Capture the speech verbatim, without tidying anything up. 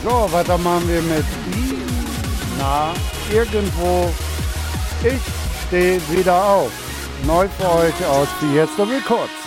So, weiter machen wir mit I. Na, irgendwo. Ich stehe wieder auf. Neu für euch aus die Jetzt noch kurz.